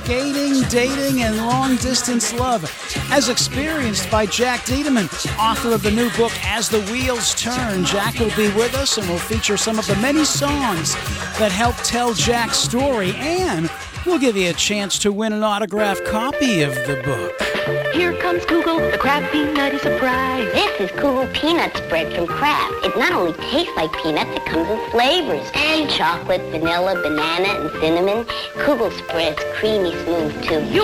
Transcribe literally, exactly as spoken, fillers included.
skating, dating, and long-distance love, as experienced by Jack Dieterman, author of the new book, As the Wheels Turn. Jack will be with us and will feature some of the many songs that help tell Jack's story, and we'll give you a chance to win an autographed copy of the book. Here comes Kugel, the Kraft Peanutty surprise. This is Kugel Peanut Spread from Kraft. It not only tastes like peanuts, it comes in flavors. And chocolate, vanilla, banana, and cinnamon. Kugel Spread's creamy smooth, too. You